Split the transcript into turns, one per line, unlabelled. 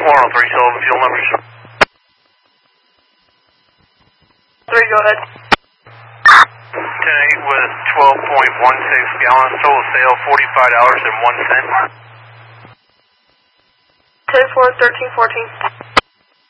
103 Sullivan, fuel numbers.
3, go ahead.
10-8 with 12.16 gallons, total sale $45.01.
10-4, 13-14.